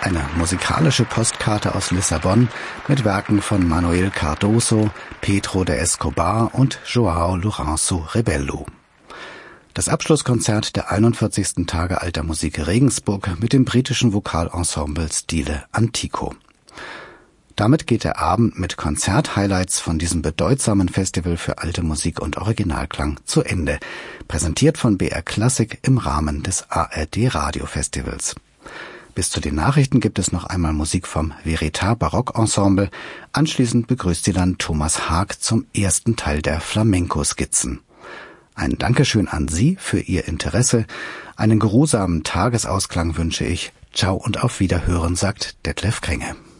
Eine musikalische Postkarte aus Lissabon mit Werken von Manuel Cardoso, Pedro de Escobar und João Lourenço Rebelo. Das Abschlusskonzert der 41. Tage Alter Musik Regensburg mit dem britischen Vokalensemble Stile Antico. Damit geht der Abend mit Konzert-Highlights von diesem bedeutsamen Festival für alte Musik und Originalklang zu Ende, präsentiert von BR Classic im Rahmen des ARD Radio-Festivals. Bis zu den Nachrichten gibt es noch einmal Musik vom Verità Barock Ensemble. Anschließend begrüßt sie dann Thomas Haag zum ersten Teil der Flamenco-Skizzen. Ein Dankeschön an Sie für Ihr Interesse. Einen geruhsamen Tagesausklang wünsche ich. Ciao und auf Wiederhören, sagt Detlef Krenge.